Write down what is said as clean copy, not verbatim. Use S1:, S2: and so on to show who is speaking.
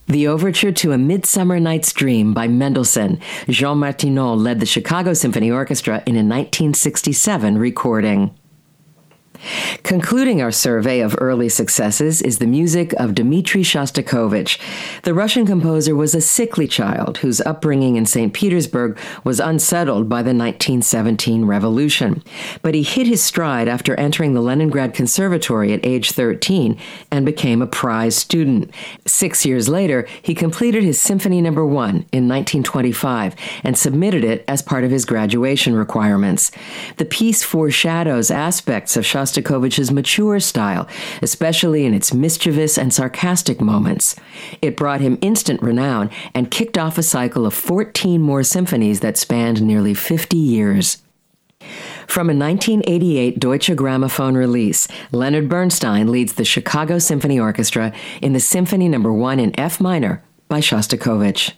S1: The overture to A Midsummer Night's Dream by Mendelssohn. Jean Martineau led the Chicago Symphony Orchestra in a 1967 recording. Concluding our survey of early successes is the music of Dmitri Shostakovich. The Russian composer was a sickly child whose upbringing in St. Petersburg was unsettled by the 1917 revolution. But he hit his stride after entering the Leningrad Conservatory at age 13 and became a prize student. 6 years later, he completed his Symphony No. 1 in 1925 and submitted it as part of his graduation requirements. The piece foreshadows aspects of Shostakovich's mature style, especially in its mischievous and sarcastic moments. It brought him instant renown and kicked off a cycle of 14 more symphonies that spanned nearly 50 years. From a 1988 Deutsche Grammophon release, Leonard Bernstein leads the Chicago Symphony Orchestra in the Symphony No. 1 in F minor by Shostakovich.